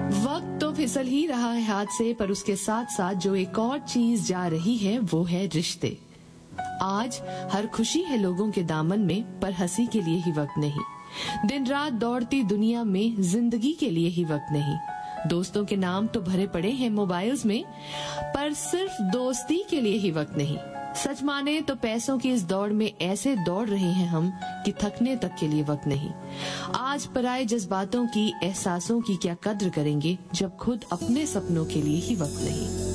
वक्त तो फिसल ही रहा है हाथ से, पर उसके साथ साथ जो एक और चीज जा रही है वो है रिश्ते। आज हर खुशी है लोगों के दामन में, पर हंसी के लिए ही वक्त नहीं। दिन रात दौड़ती दुनिया में जिंदगी के लिए ही वक्त नहीं। दोस्तों के नाम तो भरे पड़े हैं मोबाइल्स में, पर सिर्फ दोस्ती के लिए ही वक्त नहीं। सच माने तो पैसों की इस दौड़ में ऐसे दौड़ रहे हैं हम कि थकने तक के लिए वक्त नहीं। आज पराए जज्बातों की, एहसासों की क्या कद्र करेंगे जब खुद अपने सपनों के लिए ही वक्त नहीं।